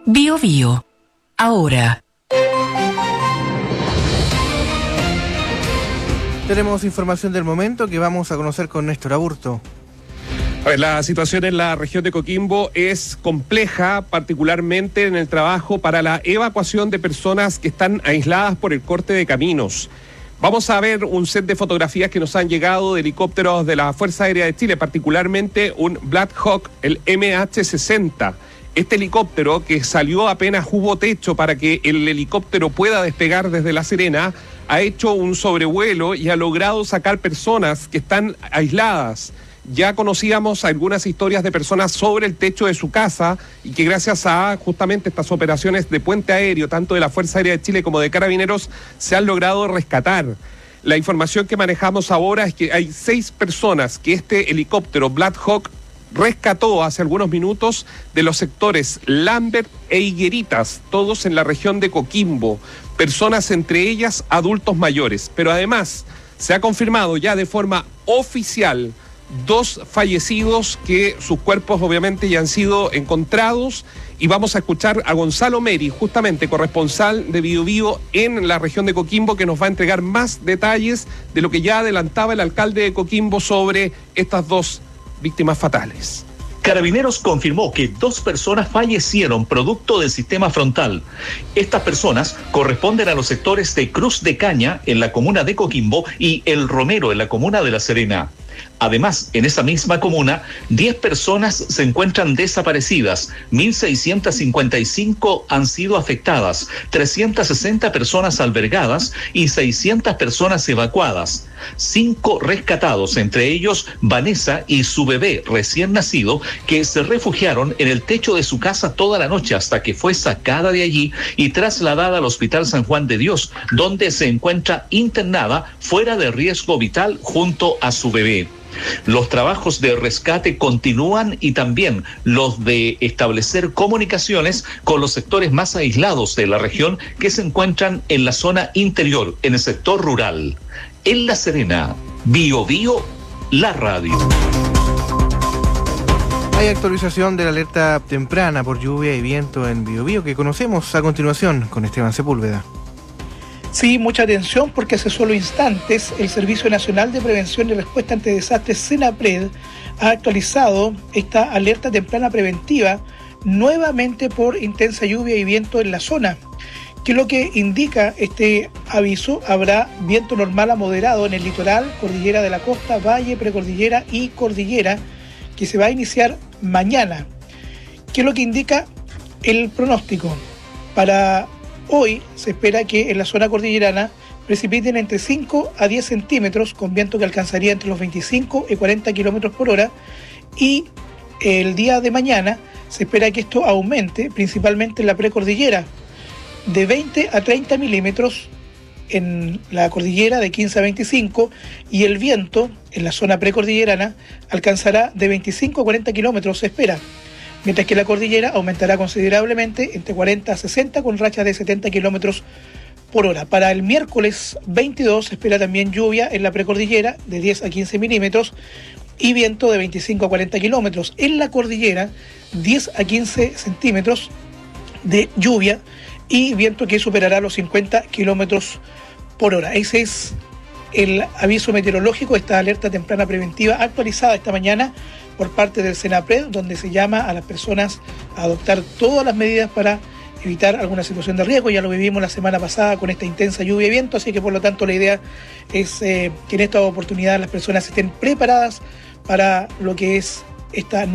Bio Bio. Ahora. Tenemos información del momento que vamos a conocer con Néstor Aburto. A ver, la situación en la región de Coquimbo es compleja, particularmente en el trabajo para la evacuación de personas que están aisladas por el corte de caminos. Vamos a ver un set de fotografías que nos han llegado de helicópteros de la Fuerza Aérea de Chile, particularmente un Black Hawk, el MH-60. Este helicóptero, que salió apenas hubo techo para que el helicóptero pueda despegar desde La Serena, ha hecho un sobrevuelo y ha logrado sacar personas que están aisladas. Ya conocíamos algunas historias de personas sobre el techo de su casa y que gracias a justamente estas operaciones de puente aéreo, tanto de la Fuerza Aérea de Chile como de Carabineros, se han logrado rescatar. La información que manejamos ahora es que hay 6 personas que este helicóptero Black Hawk rescató hace algunos minutos de los sectores Lambert e Higueritas, todos en la región de Coquimbo, personas entre ellas adultos mayores. Pero además se ha confirmado ya de forma oficial 2 fallecidos que sus cuerpos obviamente ya han sido encontrados, y vamos a escuchar a Gonzalo Meri, justamente corresponsal de Bio Bio en la región de Coquimbo, que nos va a entregar más detalles de lo que ya adelantaba el alcalde de Coquimbo sobre estas 2 víctimas fatales. Carabineros confirmó que 2 personas fallecieron producto del sistema frontal. Estas personas corresponden a los sectores de Cruz de Caña, en la comuna de Coquimbo, y El Romero, en la comuna de La Serena. Además, en esa misma comuna, 10 personas se encuentran desaparecidas, 1.655 han sido afectadas, 360 personas albergadas y 600 personas evacuadas. 5 rescatados, entre ellos Vanessa y su bebé recién nacido, que se refugiaron en el techo de su casa toda la noche hasta que fue sacada de allí y trasladada al Hospital San Juan de Dios, donde se encuentra internada fuera de riesgo vital junto a su bebé. Los trabajos de rescate continúan y también los de establecer comunicaciones con los sectores más aislados de la región que se encuentran en la zona interior, en el sector rural. En La Serena, Bio Bio, la radio. Hay actualización de la alerta temprana por lluvia y viento en Bio Bio que conocemos a continuación con Esteban Sepúlveda. Sí, mucha atención porque hace solo instantes el Servicio Nacional de Prevención y Respuesta ante Desastres, SENAPRED, ha actualizado esta alerta temprana preventiva nuevamente por intensa lluvia y viento en la zona. Que lo que indica este aviso, habrá viento normal a moderado en el litoral, cordillera de la costa, valle, precordillera y cordillera, que se va a iniciar mañana. Que lo que indica el pronóstico. Para hoy se espera que en la zona cordillerana precipiten entre 5 a 10 centímetros, con viento que alcanzaría entre los 25 y 40 kilómetros por hora, y el día de mañana se espera que esto aumente, principalmente en la precordillera, de 20 a 30 milímetros en la cordillera, de 15 a 25, y el viento en la zona precordillerana alcanzará de 25 a 40 kilómetros, se espera. Mientras que la cordillera aumentará considerablemente entre 40 a 60 con rachas de 70 kilómetros por hora. Para el miércoles 22 se espera también lluvia en la precordillera de 10 a 15 milímetros y viento de 25 a 40 kilómetros. En la cordillera 10 a 15 centímetros de lluvia y viento que superará los 50 kilómetros por hora. Ese es el aviso meteorológico, esta alerta temprana preventiva actualizada esta mañana por parte del SENAPRED, donde se llama a las personas a adoptar todas las medidas para evitar alguna situación de riesgo. Ya lo vivimos la semana pasada con esta intensa lluvia y viento, así que por lo tanto la idea es que en esta oportunidad las personas estén preparadas para lo que es esta